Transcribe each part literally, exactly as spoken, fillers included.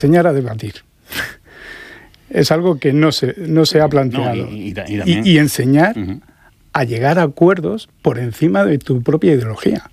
enseñar a debatir. Es algo que no se, no se ha planteado. No, y, y, y, también... y, y enseñar uh-huh. a llegar a acuerdos por encima de tu propia ideología,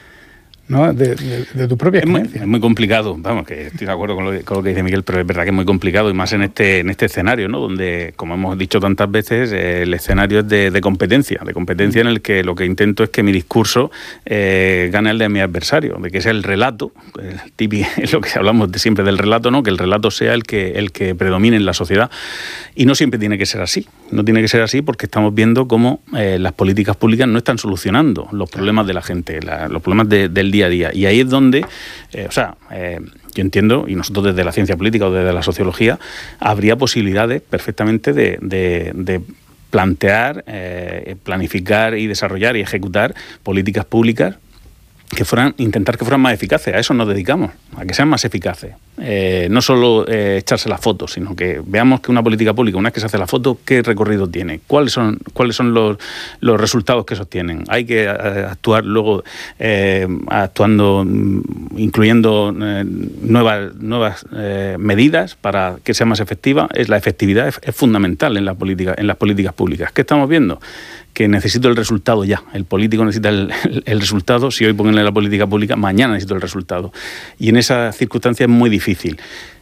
¿no? De, de, de tu propia experiencia. Es muy, es muy complicado, vamos, que estoy de acuerdo con lo, que, con lo que dice Miguel, pero es verdad que es muy complicado, y más en este en este escenario, ¿no? Donde, como hemos dicho tantas veces, eh, el escenario es de, de competencia, de competencia en el que lo que intento es que mi discurso eh, gane al de mi adversario, de que sea el relato, el típico, es lo que hablamos de siempre del relato, ¿no? Que el relato sea el que, el que predomine en la sociedad, y no siempre tiene que ser así, no tiene que ser así porque estamos viendo cómo eh, las políticas públicas no están solucionando los problemas de la gente, la, los problemas de, del día a día. Y ahí es donde, eh, o sea, eh, yo entiendo, y nosotros desde la ciencia política o desde la sociología, habría posibilidades perfectamente de, de, de plantear, eh, planificar y desarrollar y ejecutar políticas públicas que fueran, intentar que fueran más eficaces. A eso nos dedicamos, a que sean más eficaces. Eh, no solo eh, echarse las fotos, sino que veamos que una política pública, una vez que se hace la foto, ¿qué recorrido tiene? ¿Cuáles son, cuáles son los, los resultados que sostienen? Hay que eh, actuar luego, eh, actuando, incluyendo eh, nuevas, nuevas eh, medidas para que sea más efectiva. Es la efectividad es, es fundamental en la política, en las políticas públicas. ¿Qué estamos viendo? Que necesito el resultado ya. El político necesita el, el, el resultado. Si hoy ponen la política pública, mañana necesito el resultado. Y en esa circunstancia es muy difícil.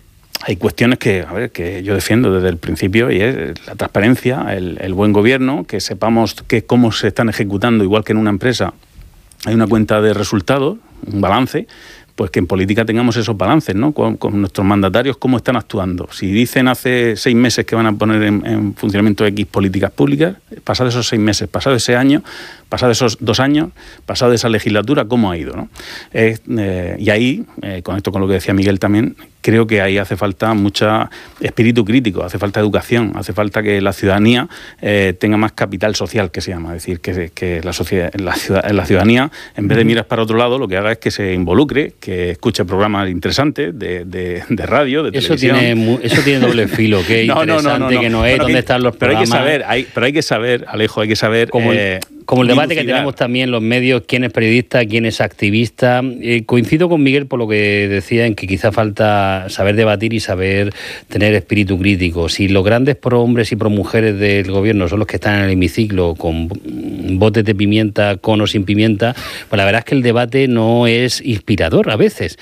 Hay cuestiones que, a ver, que yo defiendo desde el principio, y es la transparencia, el, el buen gobierno, que sepamos que cómo se están ejecutando, igual que en una empresa hay una cuenta de resultados, un balance, pues que en política tengamos esos balances, ¿no? Con, con nuestros mandatarios, cómo están actuando. Si dicen hace seis meses que van a poner en, en funcionamiento X políticas públicas, pasado esos seis meses, pasado ese año, pasado esos dos años, pasado esa legislatura, ¿cómo ha ido, ¿no? Eh, eh, y ahí, eh, con esto con lo que decía Miguel también, creo que ahí hace falta mucha espíritu crítico, hace falta educación, hace falta que la ciudadanía eh, tenga más capital social, que se llama, es decir, que, que la, sociedad, la, ciudad, la ciudadanía, en vez de mirar para otro lado, lo que haga es que se involucre, que escuche programas interesantes de, de, de radio, de eso televisión. Tiene, eso tiene doble filo, que es no, interesante, no, no, no, que no es, bueno, dónde que, están los pero programas. Hay que saber, hay, pero hay que saber, Alejo, hay que saber... Como el, eh, Como el debate que tenemos también los medios, quién es periodista, quién es activista. Eh, coincido con Miguel por lo que decía, en que quizá falta saber debatir y saber tener espíritu crítico. Si los grandes prohombres y promujeres del gobierno son los que están en el hemiciclo con botes de pimienta, con o sin pimienta, pues la verdad es que el debate no es inspirador a veces.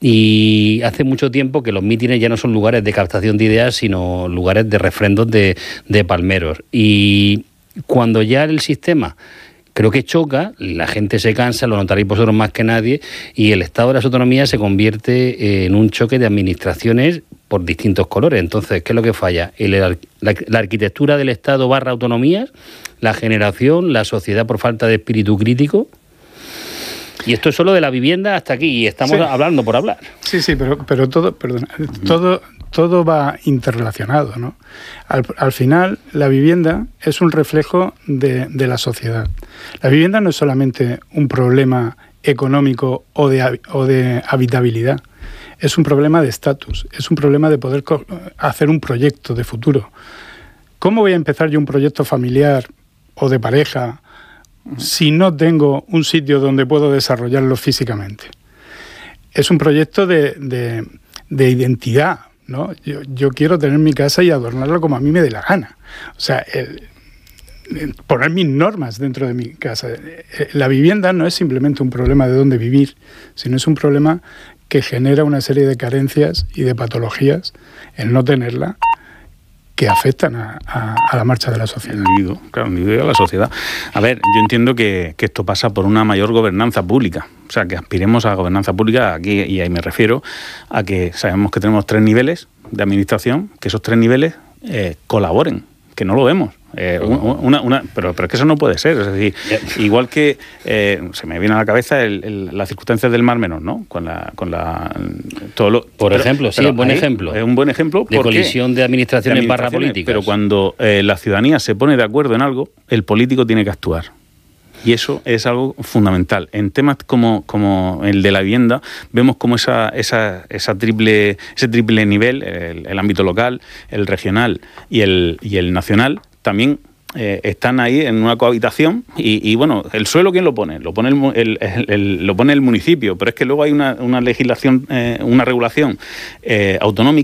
Y hace mucho tiempo que los mítines ya no son lugares de captación de ideas, sino lugares de refrendos de, de palmeros. Y cuando ya el sistema creo que choca, la gente se cansa, lo notaréis vosotros más que nadie, y el Estado de las autonomías se convierte en un choque de administraciones por distintos colores. Entonces, ¿qué es lo que falla? El, la, la arquitectura del Estado barra autonomías, la generación, la sociedad por falta de espíritu crítico. Y esto es solo de la vivienda hasta aquí, y estamos sí. hablando por hablar. Sí, sí, pero, pero todo, perdona, todo, todo va interrelacionado, ¿no? Al, al final, la vivienda es un reflejo de, de la sociedad. La vivienda no es solamente un problema económico o de, o de habitabilidad, es un problema de estatus, es un problema de poder hacer un proyecto de futuro. ¿Cómo voy a empezar yo un proyecto familiar o de pareja si no tengo un sitio donde puedo desarrollarlo físicamente? Es un proyecto de, de, de identidad, ¿no? Yo, yo quiero tener mi casa y adornarla como a mí me dé la gana. O sea, el, el poner mis normas dentro de mi casa. La vivienda no es simplemente un problema de dónde vivir, sino es un problema que genera una serie de carencias y de patologías, el no tenerla, que afectan a, a, a la marcha de la sociedad. El individuo, claro, el individuo a la sociedad. A ver, yo entiendo que, que esto pasa por una mayor gobernanza pública. O sea, que aspiremos a la gobernanza pública aquí, y ahí me refiero a que sabemos que tenemos tres niveles de administración, que esos tres niveles eh, colaboren, que no lo vemos. Eh, una, una, pero, pero es que eso no puede ser. Es decir, igual que eh, se me viene a la cabeza el, el, las circunstancias del Mar Menor, ¿no? Con la, con la todo lo, por pero, ejemplo, sí, pero un buen ahí, ejemplo. Es un buen ejemplo de colisión de administraciones, de administraciones barra políticas. Pero cuando eh, la ciudadanía se pone de acuerdo en algo, el político tiene que actuar. Y eso es algo fundamental. En temas como, como el de la vivienda, vemos como esa, esa, esa triple, ese triple nivel, el, el ámbito local, el regional y el, y el nacional, también eh, están ahí en una cohabitación y, y bueno, el suelo ¿quién lo pone? Lo pone el, el, el, el, lo pone el municipio, pero es que luego hay una, una legislación, eh, una regulación eh, autonómica